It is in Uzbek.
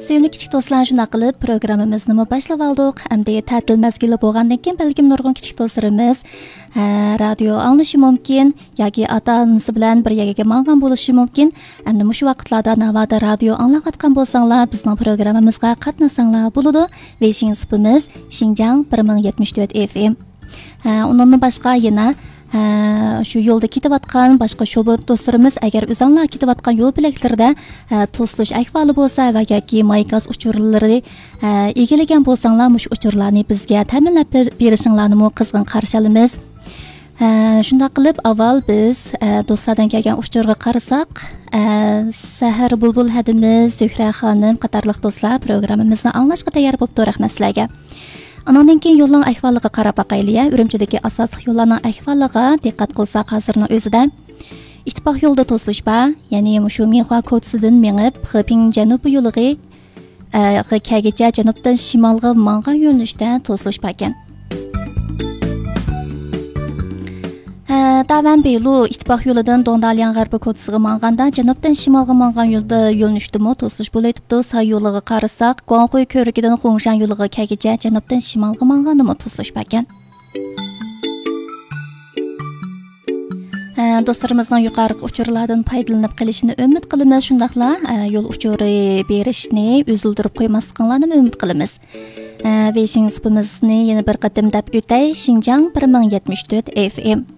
Sevimli kichik do'stlar, shunday qilib programmamizni boshlab oldik. Endi ta'til mazgili bo'lgandan keyin balkim nurg'un kichik do'stlarimiz radio anglishi mumkin yoki ota-onasi bilan bir yerga mang'an bo'lishi mumkin. Endi shu vaqtlarda navoda radio anglayotgan bo'lsanglar, bizning programmamizga qatnashsanglar bo'ladi. Weixin supimiz Xinjiang 1074 FM. Undan boshqa yana shu yo'lda ketayotgan boshqa shobot do'stlarimiz agar o'zinglar ketayotgan yo'l bilaklarida to'silish ahvoli bo'lsa va yoki maykaz uchurlari egilagan bo'lsanglar, mush uchurlarni bizga ta'minlab berishinglarni qizg'in qarshi olamiz. Shunday qilib avval biz do'stlardan kelgan uchurga qarasak, Sahar Bulbul hadimiz, Zuhra xonim qatorliq do'stlar programmamizni anglashga tayyor bo'lib rahmat sizlarga. Andan keyin yo'lning ahvoliga qarab baqaylik. Urumchidagi asosiy yo'llarning ahvoliga diqqat qilsak, hozirning o'zida ittifoq yo'lda to'silish bor. Ya'ni shu Minhua ko'chasidan mengib, Xiping janubiy yo'liga kagacha janubdan shimolga mang'an yo'nalishda to'silish bor ekan. Davan Beylu ittifoq yo'lidan Dongdalian g'arbiy ko'chasiga mang'anda janubdan shimolga mang'an yo'lda yo'nalishdimi to'silish bo'layotibdi. Say yo'liga qarasak, Guanghui ko'rigidan Xongshan yo'liga kagacha janubdan shimolga mang'andimi to'silish bor ekan. Do'stlarimizning yuqori uchurlardan foydalanib qilishini umid qilamiz. Shundaqla yo'l uchuri berishni uzildirib qo'ymasliklarini umid qilamiz. Weixin supimizni yana bir qatim deb o'tay. Xinjiang 1074 FM.